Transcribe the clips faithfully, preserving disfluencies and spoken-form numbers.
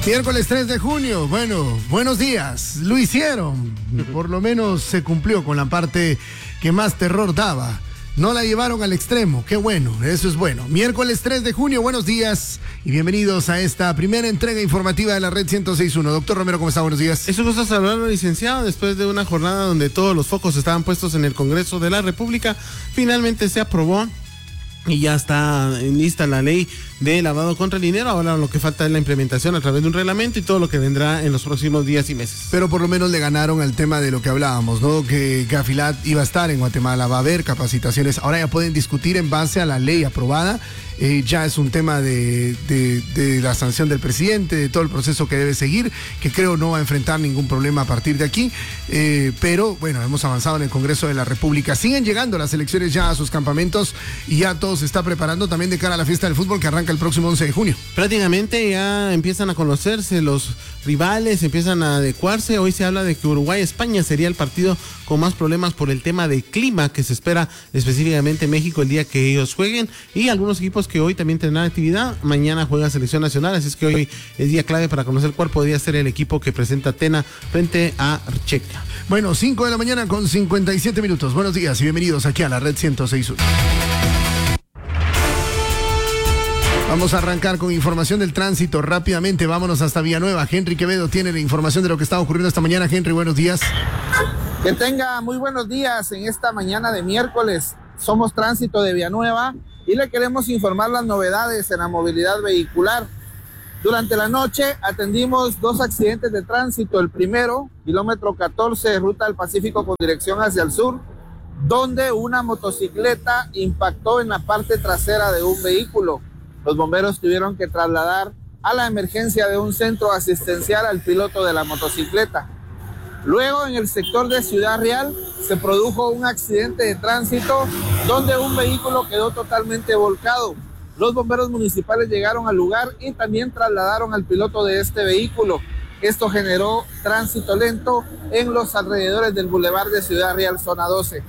Miércoles tres de junio, bueno, buenos días, lo hicieron, por lo menos se cumplió con la parte que más terror daba, no la llevaron al extremo, qué bueno, eso es bueno. Miércoles tres de junio, buenos días y bienvenidos a esta primera entrega informativa de la Red ciento seis punto uno. Doctor Romero, ¿cómo está? Buenos días. Es un gusto saludarlo, licenciado, después de una jornada donde todos los focos estaban puestos en el Congreso de la República, finalmente se aprobó y ya está lista la ley de lavado contra el dinero. Ahora lo que falta es la implementación a través de un reglamento y todo lo que vendrá en los próximos días y meses. Pero por lo menos le ganaron al tema de lo que hablábamos, ¿no? Que Gafilat iba a estar en Guatemala, va a haber capacitaciones. Ahora ya pueden discutir en base a la ley aprobada. Eh, ya es un tema de, de, de la sanción del presidente, de todo el proceso que debe seguir, que creo no va a enfrentar ningún problema a partir de aquí. Eh, pero bueno, hemos avanzado en el Congreso de la República. Siguen llegando las elecciones ya a sus campamentos y ya todo se está preparando también de cara a la fiesta del fútbol que arranca el próximo once de junio. Prácticamente ya empiezan a conocerse los rivales, empiezan a adecuarse. Hoy se habla de que Uruguay-España sería el partido con más problemas por el tema de clima que se espera específicamente en México el día que ellos jueguen, y algunos equipos que hoy también tendrán actividad. Mañana juega Selección Nacional, así es que hoy es día clave para conocer cuál podría ser el equipo que presenta Tena frente a Checa. Bueno, cinco de la mañana con cincuenta y siete minutos. Buenos días y bienvenidos aquí a la Red ciento seis punto uno. Vamos a arrancar con información del tránsito rápidamente. Vámonos hasta Villanueva. Henry Quevedo tiene la información de lo que está ocurriendo esta mañana. Henry, buenos días. Que tenga muy buenos días en esta mañana de miércoles. Somos Tránsito de Villanueva y le queremos informar las novedades en la movilidad vehicular. Durante la noche atendimos dos accidentes de tránsito. El primero, kilómetro catorce, ruta del Pacífico con dirección hacia el sur, donde una motocicleta impactó en la parte trasera de un vehículo. Los bomberos tuvieron que trasladar a la emergencia de un centro asistencial al piloto de la motocicleta. Luego, en el sector de Ciudad Real, se produjo un accidente de tránsito donde un vehículo quedó totalmente volcado. Los bomberos municipales llegaron al lugar y también trasladaron al piloto de este vehículo. Esto generó tránsito lento en los alrededores del Boulevard de Ciudad Real, zona doce.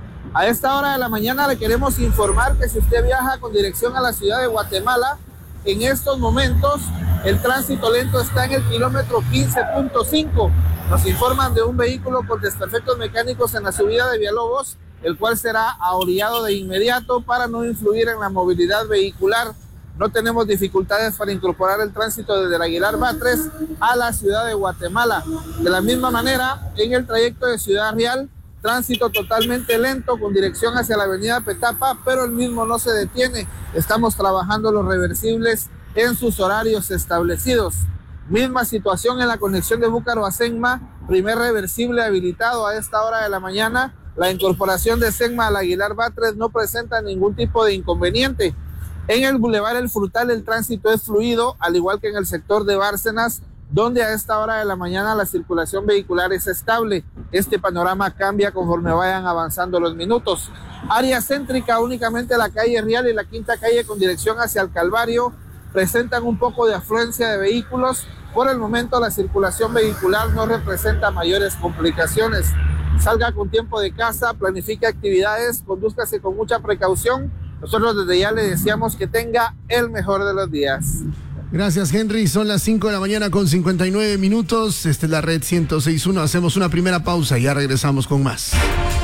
A esta hora de la mañana le queremos informar que si usted viaja con dirección a la ciudad de Guatemala, en estos momentos el tránsito lento está en el kilómetro quince punto cinco. Nos informan de un vehículo con desperfectos mecánicos en la subida de Villalobos, el cual será ahorillado de inmediato para no influir en la movilidad vehicular. No tenemos dificultades para incorporar el tránsito desde el Aguilar Batres a la ciudad de Guatemala. De la misma manera, en el trayecto de Ciudad Real, tránsito totalmente lento con dirección hacia la avenida Petapa, pero el mismo no se detiene. Estamos trabajando los reversibles en sus horarios establecidos. Misma situación en la conexión de Búcaro a Senma, primer reversible habilitado a esta hora de la mañana. La incorporación de Senma al Aguilar Batres no presenta ningún tipo de inconveniente. En el Boulevard El Frutal el tránsito es fluido, al igual que en el sector de Bárcenas, donde a esta hora de la mañana la circulación vehicular es estable. Este panorama cambia conforme vayan avanzando los minutos. Área céntrica, únicamente la calle Real y la quinta calle con dirección hacia el Calvario presentan un poco de afluencia de vehículos. Por el momento la circulación vehicular no representa mayores complicaciones. Salga con tiempo de casa, planifique actividades, condúzcase con mucha precaución. Nosotros desde ya le deseamos que tenga el mejor de los días. Gracias, Henry. Son las cinco de la mañana con cincuenta y nueve minutos. Esta es la Red ciento seis punto uno. Hacemos una primera pausa y ya regresamos con más.